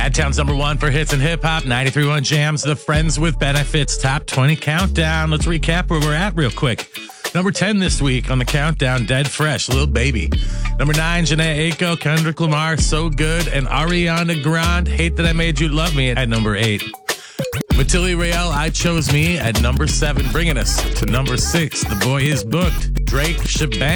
Madtown's number one for hits and hip hop, 93.1 Jams, the Friends with Benefits Top 20 Countdown. Let's recap where we're at real quick. Number 10 this week on the countdown, Dead Fresh, Lil Baby. Number 9, Janae Aiko, Kendrick Lamar, So Good, and Ariana Grande, Hate That I Made You Love Me at number 8. Matilda Real, I Chose Me at number 7, bringing us to number 6. The Boy Is Booked, Drake, Shabam.